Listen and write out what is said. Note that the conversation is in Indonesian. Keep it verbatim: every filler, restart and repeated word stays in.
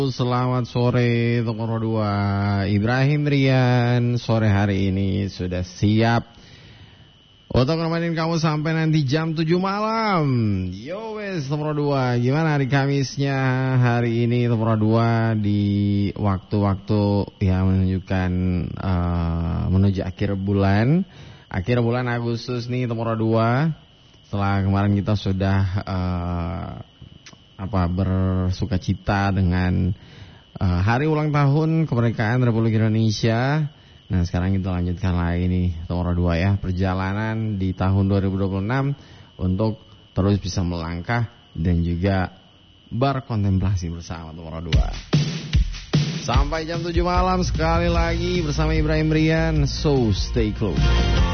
Selamat sore nomor dua Ibrahim Rian. Sore hari ini sudah siap untuk nemenin kamu sampai nanti jam tujuh malam. Yo wes nomor dua, gimana hari Kamisnya hari ini nomor dua di waktu-waktu yang menunjukkan uh, menuju akhir bulan. Akhir bulan Agustus nih nomor dua. Setelah kemarin kita sudah uh, apa bersukacita dengan uh, hari ulang tahun kemerdekaan Republik Indonesia. Nah, sekarang kita lanjutkan lagi nih nomor dua ya, perjalanan di tahun dua ribu dua puluh enam untuk terus bisa melangkah dan juga berkontemplasi bersama nomor dua. Sampai jam tujuh malam sekali lagi bersama Ibrahim Rian. So stay close.